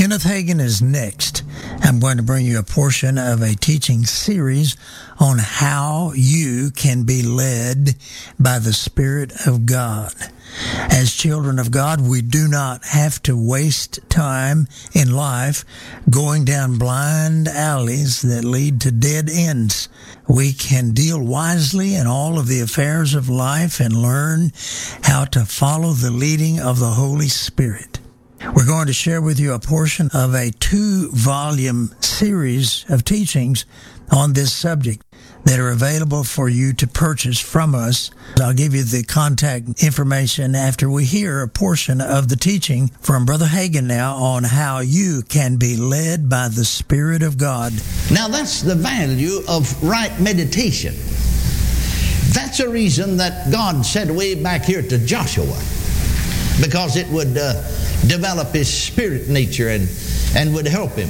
Kenneth Hagin is next. I'm going to bring you a portion of a teaching series on how you can be led by the Spirit of God. As children of God, we do not have to waste time in life going down blind alleys that lead to dead ends. We can deal wisely in all of the affairs of life and learn how to follow the leading of the Holy Spirit. We're going to share with you a portion of a 2-volume series of teachings on this subject that are available for you to purchase from us. I'll give you the contact information after we hear a portion of the teaching from Brother Hagin now on how you can be led by the Spirit of God. Now that's the value of right meditation. That's a reason that God said way back here to Joshua, because it would develop his spirit nature and would help him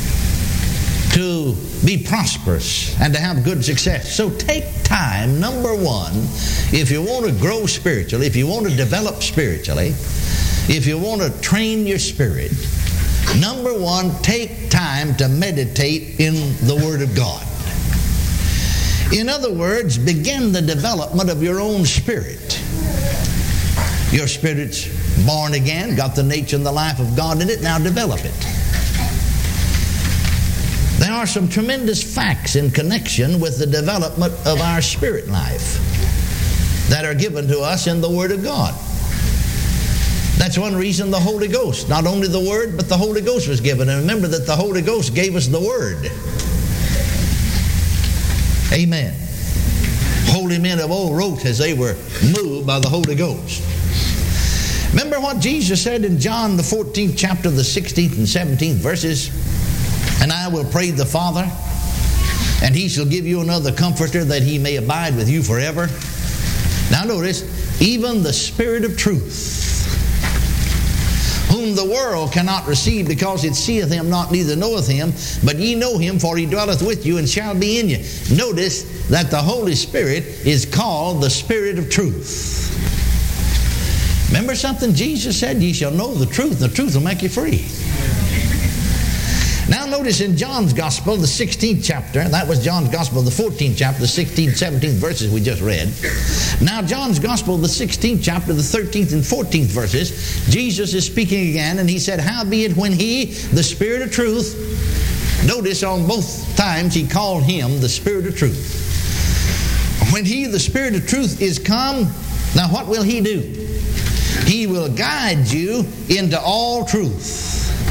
to be prosperous and to have good success. So take time, number one, if you want to grow spiritually, if you want to develop spiritually, if you want to train your spirit, number one, take time to meditate in the Word of God. In other words, begin the development of your own spirit. Your spirit's born again, got the nature and the life of God in it, now develop it. There are some tremendous facts in connection with the development of our spirit life that are given to us in the Word of God. That's one reason the Holy Ghost, not only the Word, but the Holy Ghost was given. And remember that the Holy Ghost gave us the Word. Amen. Holy men of old wrote as they were moved by the Holy Ghost. Remember what Jesus said in John the 14th chapter, the 16th and 17th verses? And I will pray the Father, and He shall give you another comforter, that He may abide with you forever. Now notice, even the Spirit of truth, whom the world cannot receive, because it seeth Him not, neither knoweth Him, but ye know Him, for He dwelleth with you and shall be in you. Notice that the Holy Spirit is called the Spirit of truth. Remember something Jesus said? Ye shall know the truth, and the truth will make you free. Now notice in John's Gospel, the 16th chapter, that was John's Gospel, the 14th chapter, the 16th, 17th verses we just read. Now John's Gospel, the 16th chapter, the 13th and 14th verses, Jesus is speaking again, and He said, howbeit when He, the Spirit of truth, notice on both times He called Him the Spirit of truth. When He, the Spirit of truth, is come, now what will He do? He will guide you into all truth.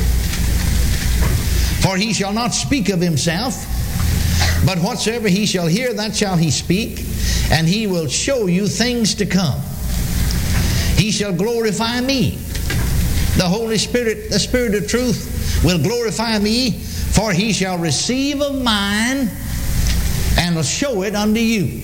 For He shall not speak of Himself, but whatsoever He shall hear, that shall He speak, and He will show you things to come. He shall glorify me. The Holy Spirit, the Spirit of truth, will glorify me, for He shall receive of mine and will show it unto you.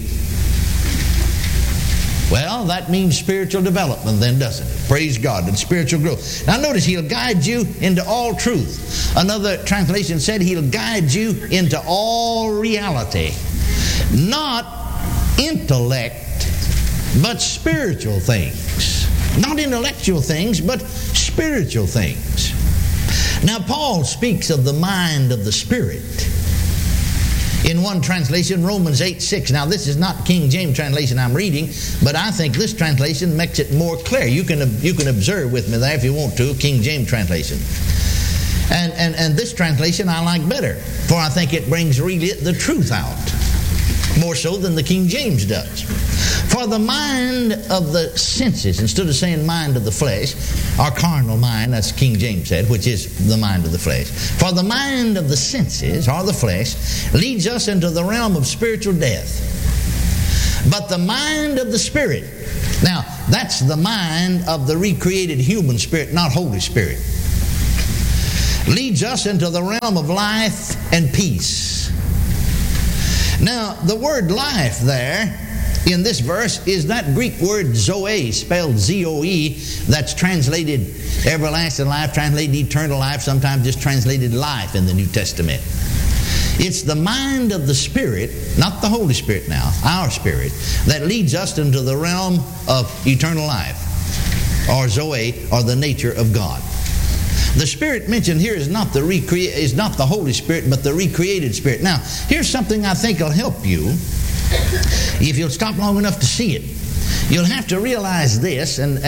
Well, that means spiritual development then, doesn't it? Praise God, and spiritual growth. Now notice, He'll guide you into all truth. Another translation said He'll guide you into all reality. Not intellect, but spiritual things. Not intellectual things, but spiritual things. Now Paul speaks of the mind of the Spirit. In one translation, Romans 8:6. Now this is not King James translation I'm reading, but I think this translation makes it more clear. You can observe with me there if you want to, King James translation. And this translation I like better, for I think it brings really the truth out, more so than the King James does. For the mind of the senses, instead of saying mind of the flesh, or carnal mind, as King James said, which is the mind of the flesh. For the mind of the senses, or the flesh, leads us into the realm of spiritual death. But the mind of the Spirit, now that's the mind of the recreated human spirit, not Holy Spirit, leads us into the realm of life and peace. Now the word life there in this verse is that Greek word Zoe, spelled Z-O-E, that's translated everlasting life, translated eternal life, sometimes just translated life in the New Testament. It's the mind of the Spirit, not the Holy Spirit now, our spirit, that leads us into the realm of eternal life, or Zoe, or the nature of God. The Spirit mentioned here is not the Holy Spirit, but the recreated Spirit. Now, here's something I think will help you if you'll stop long enough to see it. You'll have to realize this, and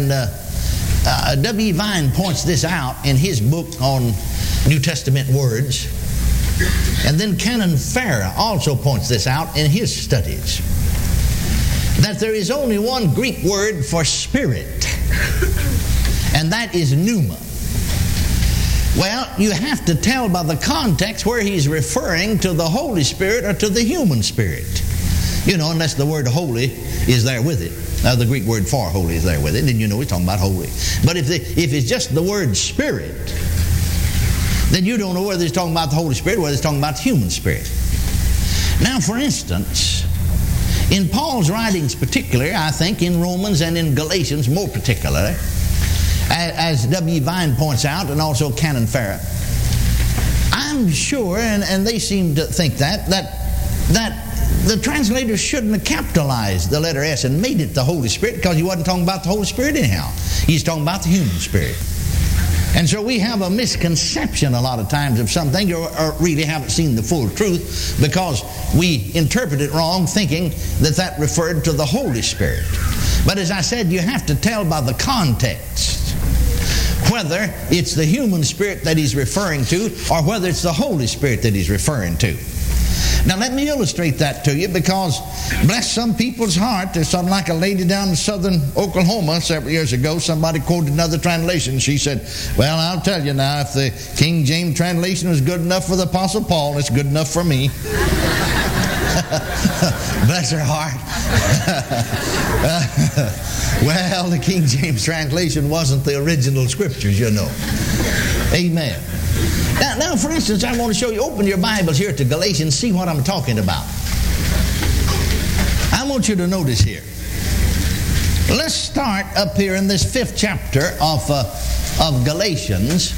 W. Vine points this out in his book on New Testament words. And then Canon Farah also points this out in his studies. That there is only one Greek word for spirit, and that is pneuma. Well, you have to tell by the context where he's referring to the Holy Spirit or to the human spirit. You know, unless the word holy is there with it. The Greek word for holy is there with it, then you know he's talking about holy. But if it's just the word spirit, then you don't know whether he's talking about the Holy Spirit or whether he's talking about the human spirit. Now, for instance, in Paul's writings particularly, I think in Romans and in Galatians more particularly, as W. Vine points out, and also Canon Farah, I'm sure, and they seem to think that the translators shouldn't have capitalized the letter S and made it the Holy Spirit, because he wasn't talking about the Holy Spirit anyhow. He's talking about the human spirit. And so we have a misconception a lot of times of something, or really haven't seen the full truth, because we interpret it wrong, thinking that referred to the Holy Spirit. But as I said, you have to tell by the context whether it's the human spirit that he's referring to or whether it's the Holy Spirit that he's referring to. Now let me illustrate that to you, because bless some people's heart, there's something like a lady down in southern Oklahoma several years ago, somebody quoted another translation. She said, well, I'll tell you now, if the King James translation is good enough for the Apostle Paul, it's good enough for me. Bless her heart. Well, the King James translation wasn't the original scriptures, you know. Amen. Now, for instance, I want to show you, open your Bibles here to Galatians, see what I'm talking about. I want you to notice here. Let's start up here in this 5th chapter of Galatians.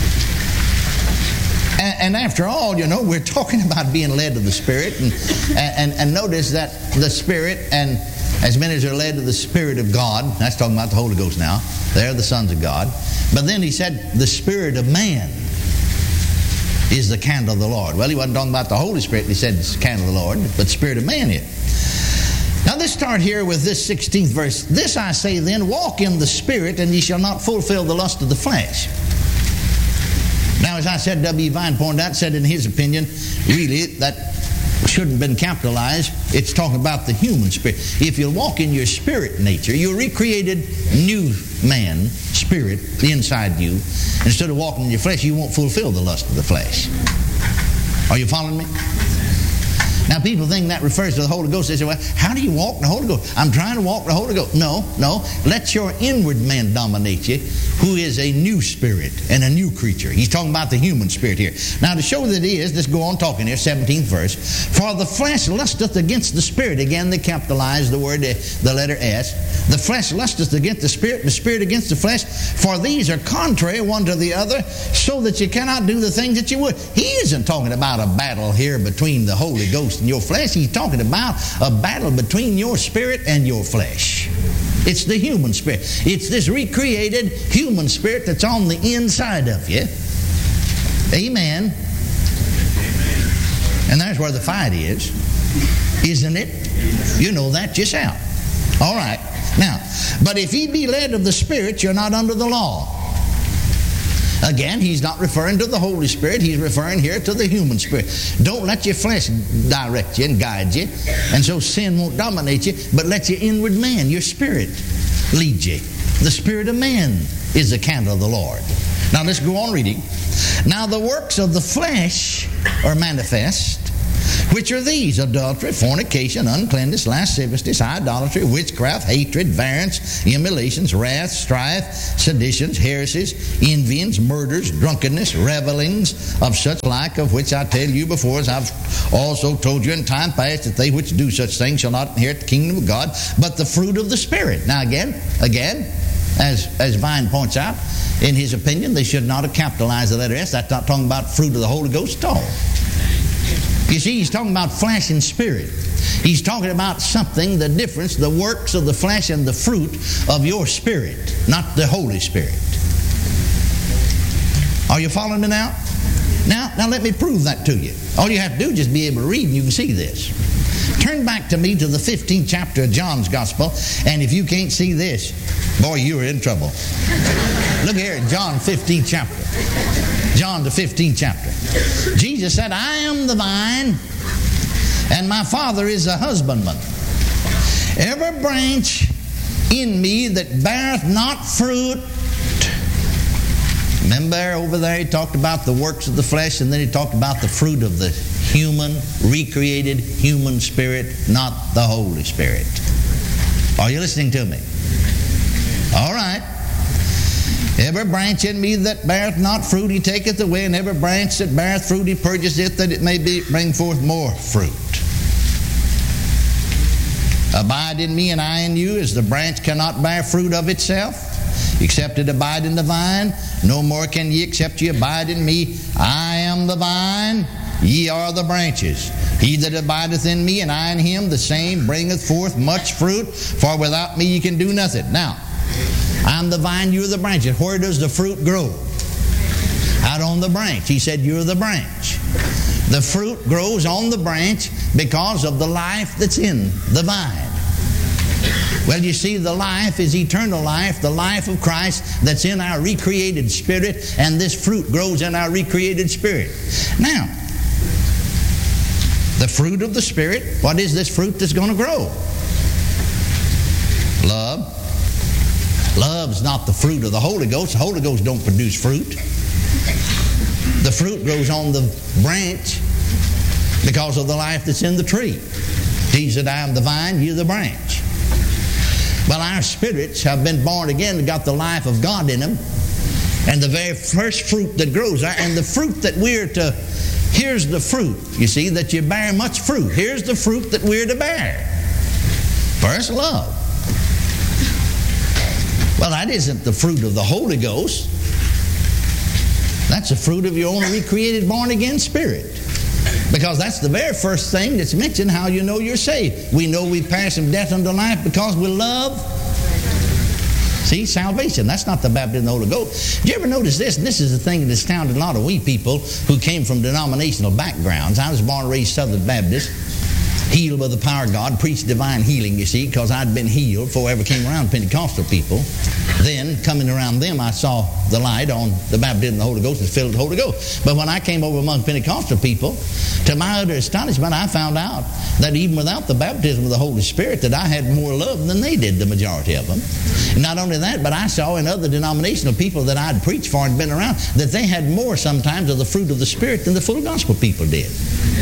And after all, you know, we're talking about being led to the Spirit. And notice that the Spirit, and as many as are led to the Spirit of God, that's talking about the Holy Ghost now, they're the sons of God. But then he said, the Spirit of man is the candle of the Lord. Well, he wasn't talking about the Holy Spirit. He said it's the candle of the Lord, but the Spirit of man is. Now let's start here with this 16th verse. This I say then, walk in the Spirit, and ye shall not fulfill the lust of the flesh. Now, as I said, W. Vine pointed out, said in his opinion, really, that shouldn't have been capitalized. It's talking about the human spirit. If you walk in your spirit nature, your recreated new man, spirit, inside you, instead of walking in your flesh, you won't fulfill the lust of the flesh. Are you following me? Now, people think that refers to the Holy Ghost. They say, well, how do you walk in the Holy Ghost? I'm trying to walk in the Holy Ghost. No. Let your inward man dominate you, who is a new spirit and a new creature. He's talking about the human spirit here. Now, to show that it is, let's go on talking here, 17th verse. For the flesh lusteth against the spirit. Again, they capitalize the word, the letter S. The flesh lusteth against the spirit against the flesh. For these are contrary one to the other, so that you cannot do the things that you would. He isn't talking about a battle here between the Holy Ghost and your flesh. He's talking about a battle between your spirit and your flesh. It's the human spirit. It's this recreated human spirit that's on the inside of you. Amen. And that's where the fight is, isn't it? You know that yourself. All right. Now, but if ye be led of the Spirit, you're not under the law. Again, he's not referring to the Holy Spirit. He's referring here to the human spirit. Don't let your flesh direct you and guide you, and so sin won't dominate you, but let your inward man, your spirit, lead you. The Spirit of man is the candle of the Lord. Now let's go on reading. Now the works of the flesh are manifest, which are these: adultery, fornication, uncleanness, lasciviousness, idolatry, witchcraft, hatred, variance, emulations, wrath, strife, seditions, heresies, envyings, murders, drunkenness, revellings, of such like, of which I tell you before, as I've also told you in time past, that they which do such things shall not inherit the kingdom of God, but the fruit of the Spirit. Now again, as Vine points out, in his opinion, they should not have capitalized the letter S. That's not talking about fruit of the Holy Ghost at all. You see, he's talking about flesh and spirit. He's talking about something, the difference, the works of the flesh and the fruit of your spirit, not the Holy Spirit. Are you following me now? Now let me prove that to you. All you have to do is just be able to read and you can see this. Turn back to me to the 15th chapter of John's Gospel, and if you can't see this, boy, you're in trouble. Look here at John 15th chapter. John the 15th chapter. Jesus said, I am the vine, and my Father is the husbandman. Every branch in me that beareth not fruit. Remember over there he talked about the works of the flesh, and then he talked about the fruit of the human, recreated human spirit, not the Holy Spirit. Are you listening to me? All right. Every branch in me that beareth not fruit he taketh away, and every branch that beareth fruit he purges it, that it may bring forth more fruit. Abide in me and I in you, as the branch cannot bear fruit of itself, except it abide in the vine. No more can ye except ye abide in me. I am the vine, ye are the branches. He that abideth in me and I in him, the same bringeth forth much fruit, for without me ye can do nothing. Now, I'm the vine, you're the branches. Where does the fruit grow? Out on the branch. He said, you're the branch. The fruit grows on the branch because of the life that's in the vine. Well, you see, the life is eternal life, the life of Christ that's in our recreated spirit, and this fruit grows in our recreated spirit. Now, the fruit of the Spirit, what is this fruit that's going to grow? Love. Love's not the fruit of the Holy Ghost. The Holy Ghost don't produce fruit. The fruit grows on the branch because of the life that's in the tree. He said, I am the vine, you're the branch. Well, our spirits have been born again and got the life of God in them. And the very first fruit that grows, and the fruit that we're to, here's the fruit, you see, that you bear much fruit. Here's the fruit that we're to bear. First, love. Well, that isn't the fruit of the Holy Ghost. That's the fruit of your own recreated, born-again spirit. Because that's the very first thing that's mentioned, how you know you're saved. We know we pass from death unto life because we love. See, salvation, that's not the baptism of the Holy Ghost. Did you ever notice this? And this is the thing that astounded a lot of we people who came from denominational backgrounds. I was born and raised Southern Baptist, healed by the power of God, preached divine healing, you see, because I'd been healed before I ever came around Pentecostal people. Then, coming around them, I saw the light on the baptism of the Holy Ghost and filled with the Holy Ghost. But when I came over among Pentecostal people, to my utter astonishment, I found out that even without the baptism of the Holy Spirit, that I had more love than they did, the majority of them. And not only that, but I saw in other denominational people that I'd preached for and been around, that they had more sometimes of the fruit of the Spirit than the full gospel people did.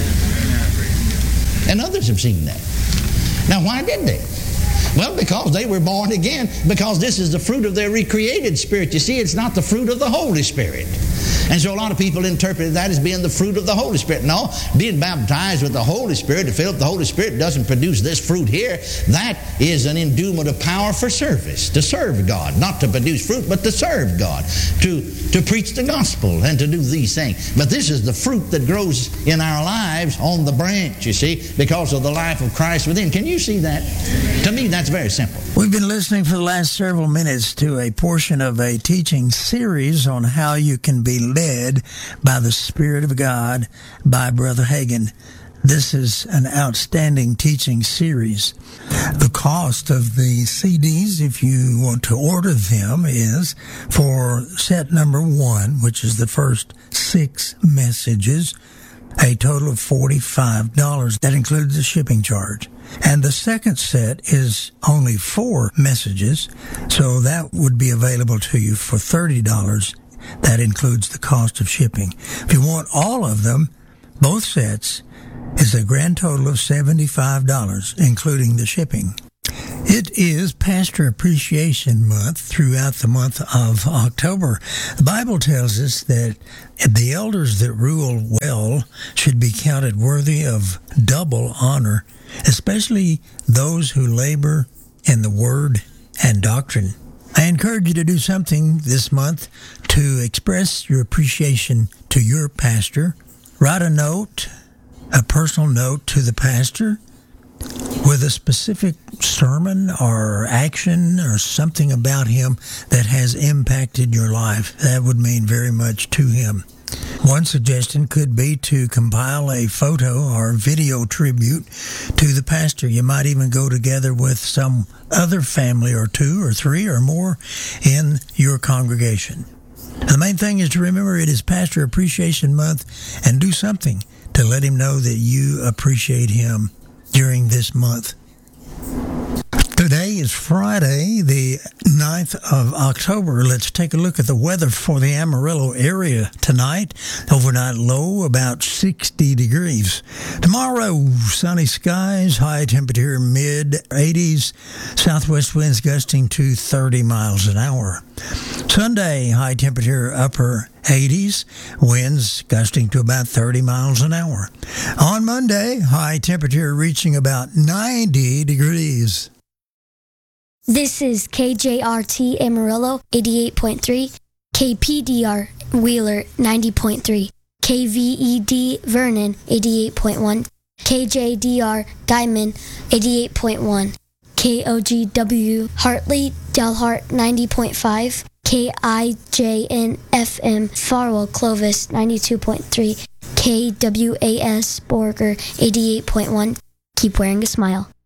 And others have seen that. Now, why did they? Well, because they were born again, because this is the fruit of their recreated spirit. You see, it's not the fruit of the Holy Spirit. And so a lot of people interpret that as being the fruit of the Holy Spirit. No, being baptized with the Holy Spirit, to fill up the Holy Spirit, doesn't produce this fruit here. That is an endowment of power for service, to serve God. Not to produce fruit, but to serve God, to preach the gospel and to do these things. But this is the fruit that grows in our lives on the branch, you see, because of the life of Christ within. Can you see that? To me, that's very simple. We've been listening for the last several minutes to a portion of a teaching series on how you can be led by the Spirit of God by Brother Hagin. This is an outstanding teaching series. The cost of the CDs, if you want to order them, is for set number 1, which is the first 6 messages, a total of $45. That includes the shipping charge. And the second set is only 4 messages, so that would be available to you for $30. That includes the cost of shipping. If you want all of them, both sets, is a grand total of $75, including the shipping. It is Pastor Appreciation Month throughout the month of October. The Bible tells us that the elders that rule well should be counted worthy of double honor, especially those who labor in the Word and doctrine. I encourage you to do something this month to express your appreciation to your pastor. Write a note, a personal note to the pastor, with a specific sermon or action or something about him that has impacted your life. That would mean very much to him. One suggestion could be to compile a photo or video tribute to the pastor. You might even go together with some other family or two or three or more in your congregation. The main thing is to remember it is Pastor Appreciation Month, and do something to let him know that you appreciate him during this month. Today is Friday, the 9th of October. Let's take a look at the weather for the Amarillo area tonight. Overnight low about 60 degrees. Tomorrow, sunny skies, high temperature mid-80s, southwest winds gusting to 30 miles an hour. Sunday, high temperature upper 80s, winds gusting to about 30 miles an hour. On Monday, high temperature reaching about 90 degrees. This is KJRT Amarillo 88.3, KPDR Wheeler 90.3, KVED Vernon 88.1, KJDR Diamond 88.1, KOGW Hartley Delhart 90.5, KIJN FM Farwell Clovis 92.3, KWAS Borger 88.1. Keep wearing a smile.